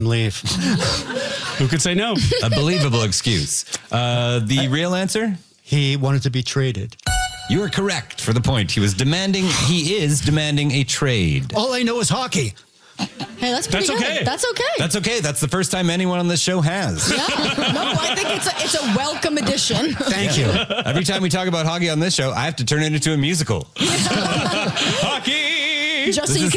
leave. Who could say no? A believable excuse. The real answer? He wanted to be traded. You are correct for the point. He is demanding a trade. All I know is hockey. Hey, that's pretty good. okay. That's okay. That's okay. That's the first time anyone on this show has. Yeah. No, I think it's a welcome addition. Thank you. Every time we talk about hockey on this show, I have to turn it into a musical. Hockey! Just so you can